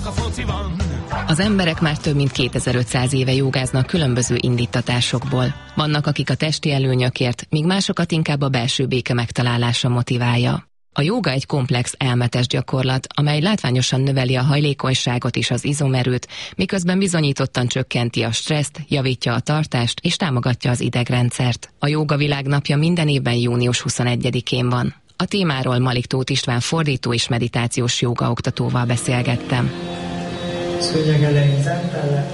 a fociban. Az emberek már több mint 2500 éve jogáznak különböző indítatásokból. Vannak, akik a testi előnyökért, míg másokat inkább a belső béke megtalálása motiválja. A jóga egy komplex elmetes gyakorlat, amely látványosan növeli a hajlékonyságot és az izomerőt, miközben bizonyítottan csökkenti a stresszt, javítja a tartást és támogatja az idegrendszert. A Jóga Világnapja minden évben június 21-én van. A témáról Malik Tóth István fordító és meditációs jógaoktatóval beszélgettem. Szőnyeg elején zárállás.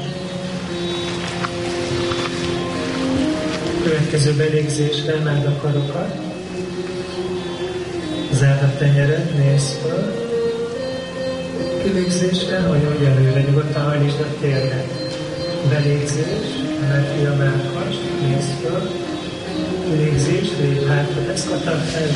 Következő belégzésre emeld a karokat. Zárd a tenyered, nézz föl. Kilégzésre hajolj előre, nyugodtan hajlítsd a térdet. Belégzés, emeld ki a mellkast, nézz föl. Kilégzés, lépj hátra, deszkattal fel.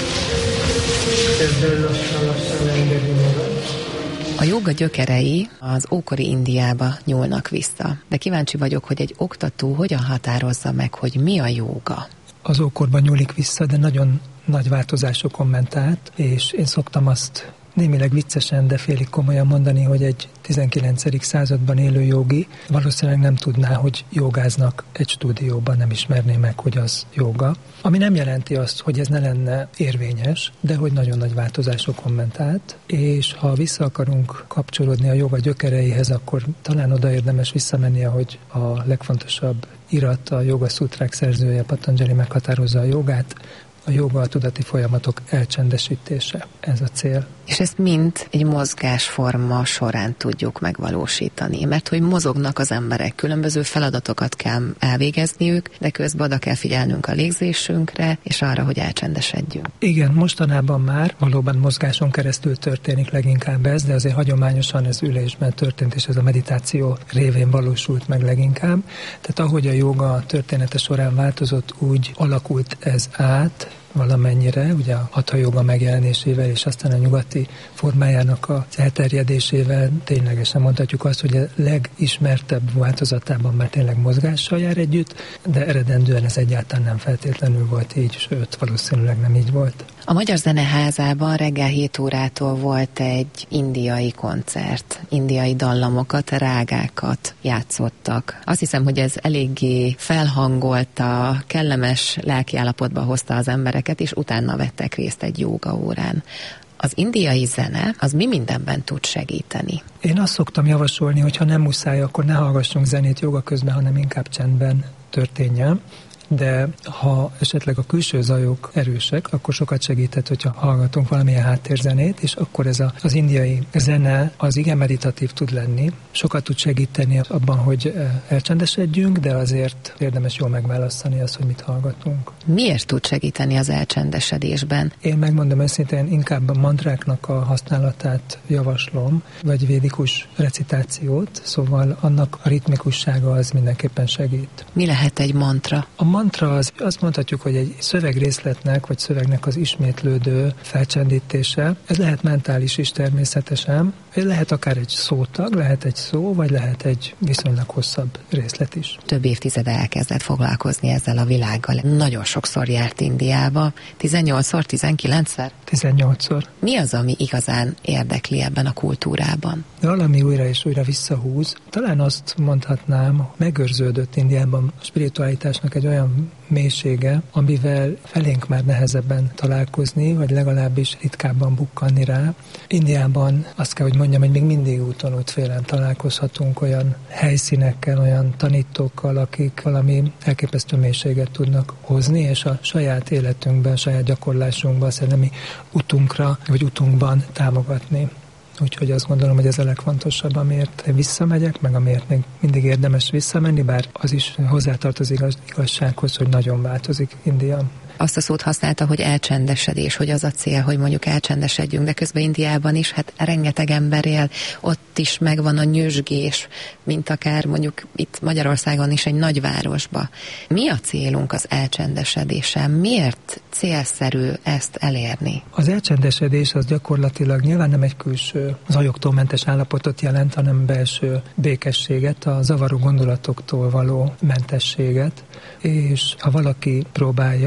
Kezd el lassan leengedni magad. A jóga gyökerei az ókori Indiába nyúlnak vissza, de kíváncsi vagyok, hogy egy oktató hogyan határozza meg, hogy mi a jóga. Az ókorban nyúlik vissza, de nagyon nagy változásokon ment át, és én szoktam azt némileg viccesen, de félig komolyan mondani, hogy egy 19. században élő jogi valószínűleg nem tudná, hogy jogáznak egy stúdióban, nem ismerné meg, hogy az jóga. Ami nem jelenti azt, hogy ez ne lenne érvényes, de hogy nagyon nagy változásokon ment át, és ha vissza akarunk kapcsolódni a joga gyökereihez, akkor talán oda érdemes visszamenni, ahogy a legfontosabb irat, a Joga Szutrák szerzője Patanjali meghatározza a jogát. A jóga a tudati folyamatok elcsendesítése. Ez a cél. És ezt mind egy mozgásforma során tudjuk megvalósítani, mert hogy mozognak az emberek, különböző feladatokat kell elvégezniük, de közben oda kell figyelnünk a légzésünkre, és arra, hogy elcsendesedjünk. Igen, mostanában már valóban mozgáson keresztül történik leginkább ez, de azért hagyományosan ez ülésben történt, és ez a meditáció révén valósult meg leginkább. Tehát ahogy a jóga története során változott, úgy alakult ez át, valamennyire, ugye a hatha jóga megjelenésével és aztán a nyugati formájának az elterjedésével ténylegesen mondhatjuk azt, hogy a legismertebb változatában már tényleg mozgással jár együtt, de eredendően ez egyáltalán nem feltétlenül volt így, sőt, valószínűleg nem így volt. A Magyar Zeneházában reggel 7 órától volt egy indiai koncert. Indiai dallamokat, rágákat játszottak. Azt hiszem, hogy ez eléggé felhangolta, kellemes lelkiállapotba hozta az embereket, és utána vettek részt egy jógaórán. Az indiai zene, az mi mindenben tud segíteni? Én azt szoktam javasolni, hogy ha nem muszáj, akkor ne hallgassunk zenét joga közben, hanem inkább csendben történjen. De ha esetleg a külső zajok erősek, akkor sokat segített, hogyha hallgatunk valamilyen háttérzenét, és akkor ez az indiai zene az igen meditatív tud lenni. Sokat tud segíteni abban, hogy elcsendesedjünk, de azért érdemes jól megválasztani azt, hogy mit hallgatunk. Miért tud segíteni az elcsendesedésben? Én megmondom őszintén, inkább a mantráknak a használatát javaslom, vagy védikus recitációt, szóval annak a ritmikussága az mindenképpen segít. Mi lehet egy mantra? A mantra az, azt mondhatjuk, hogy egy szövegrészletnek, vagy szövegnek az ismétlődő felcsendítése. Ez lehet mentális is természetesen. Ez lehet akár egy szótag, lehet egy szó, vagy lehet egy viszonylag hosszabb részlet is. Több évtizede elkezdett foglalkozni ezzel a világgal. Nagyon sokszor járt Indiába. 18-szor, 19-szer? 18-szor. Mi az, ami igazán érdekli ebben a kultúrában? De valami újra és újra visszahúz. Talán azt mondhatnám, megőrződött Indiában a spiritualitásnak egy olyan mélysége, amivel felénk már nehezebben találkozni, vagy legalábbis ritkábban bukkanni rá. Indiában azt kell, hogy mondjam, hogy még mindig úton útfélen találkozhatunk olyan helyszínekkel, olyan tanítókkal, akik valami elképesztő mélységet tudnak hozni, és a saját életünkben, saját gyakorlásunkban, a szellemi utunkra, vagy utunkban támogatni. Úgyhogy azt gondolom, hogy ez a legfontosabb, amiért visszamegyek, meg amiért még mindig érdemes visszamenni, bár az is hozzátartozik az igazsághoz, hogy nagyon változik India. Azt a szót használta, hogy elcsendesedés, hogy az a cél, hogy mondjuk elcsendesedjünk, de közben Indiában is, hát rengeteg ember él, ott is megvan a nyüzsgés, mint akár mondjuk itt Magyarországon is egy nagyvárosba. Mi a célunk az elcsendesedéssel? Miért célszerű ezt elérni? Az elcsendesedés az gyakorlatilag nyilván nem egy külső zajoktól mentes állapotot jelent, hanem belső békességet, a zavaró gondolatoktól való mentességet, és ha valaki próbálja, vagy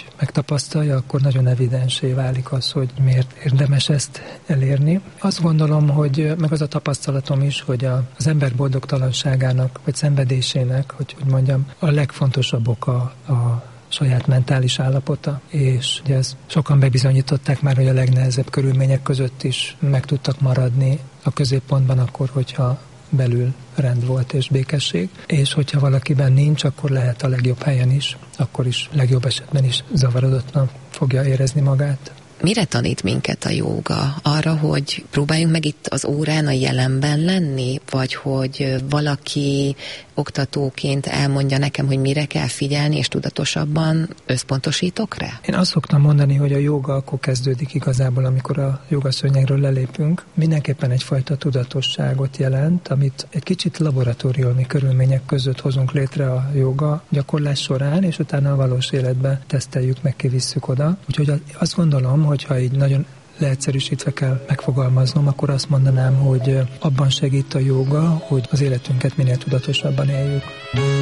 így megtapasztalja, akkor nagyon evidensé válik az, hogy miért érdemes ezt elérni. Azt gondolom, hogy meg az a tapasztalatom is, hogy az ember boldogtalanságának, vagy szenvedésének, hogy mondjam, a legfontosabb oka a saját mentális állapota, és ugye ezt sokan bebizonyították már, hogy a legnehezebb körülmények között is meg tudtak maradni a középpontban akkor, hogyha belül rend volt és békesség, és hogyha valakiben nincs, akkor lehet a legjobb helyen is, akkor is legjobb esetben is zavarodottnak fogja érezni magát. Mire tanít minket a jóga? Arra, hogy próbáljunk meg itt az órán a jelenben lenni? Vagy hogy valaki oktatóként elmondja nekem, hogy mire kell figyelni, és tudatosabban összpontosítok rá? Én azt szoktam mondani, hogy a jóga akkor kezdődik igazából, amikor a jogaszőnyegről lelépünk. Mindenképpen egyfajta tudatosságot jelent, amit egy kicsit laboratóriumi körülmények között hozunk létre a jóga gyakorlás során, és utána a valós életbe teszteljük, meg kivisszük oda. Úgyhogy azt gondolom, hogyha így nagyon leegyszerűsítve kell megfogalmaznom, akkor azt mondanám, hogy abban segít a jóga, hogy az életünket minél tudatosabban éljük.